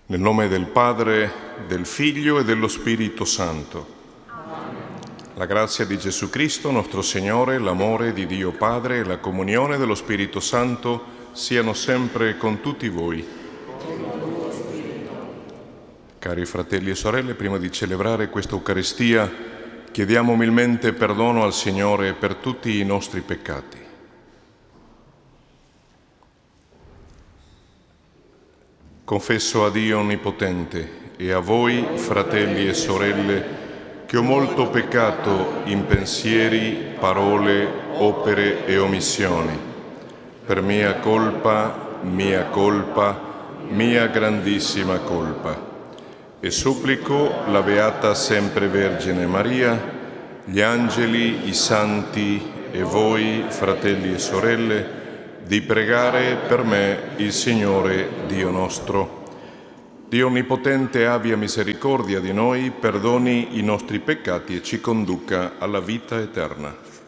Nel nome del Padre, del Figlio e dello Spirito Santo. La grazia di Gesù Cristo, nostro Signore, l'amore di Dio Padre e la comunione dello Spirito Santo siano sempre con tutti voi. Cari fratelli e sorelle, prima di celebrare questa Eucaristia, chiediamo umilmente perdono al Signore per tutti i nostri peccati. Confesso a Dio Onnipotente e a voi, fratelli e sorelle, che ho molto peccato in pensieri, parole, opere e omissioni. Per mia colpa, mia grandissima colpa. E supplico la Beata Sempre Vergine Maria, gli angeli, i santi e voi, fratelli e sorelle, di pregare per me il Signore Dio nostro. Dio Onnipotente abbia misericordia di noi, perdoni i nostri peccati e ci conduca alla vita eterna.